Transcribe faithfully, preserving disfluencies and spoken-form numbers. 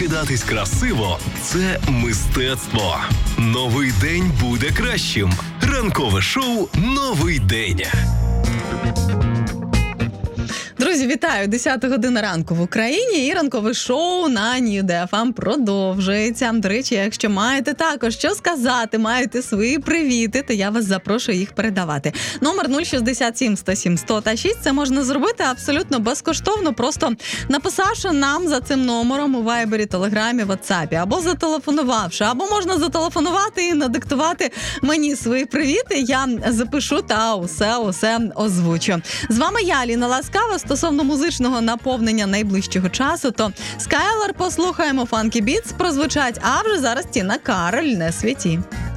прокидатись красиво – це мистецтво. Новий день буде кращим. Ранкове шоу «Новий день». Друзі, вітаю! десята година ранку в Україні і ранкове шоу на Нью Де Еф Ем продовжується. До речі, якщо маєте також що сказати, маєте свої привіти, то я вас запрошую їх передавати. Номер нуль шістдесят сім сто сім сто та шість. Це можна зробити абсолютно безкоштовно, просто написавши нам за цим номером у Вайбері, Телеграмі, Ватсапі, або зателефонувавши, або можна зателефонувати і надиктувати мені свої привіти. Я запишу та усе-усе озвучу. З вами я, Аліна Ласкава. Стосовно музичного наповнення найближчого часу, то Скайлер послухаємо, Funky Beats прозвучать, а вже зараз Тіна Кароль, «Не світі».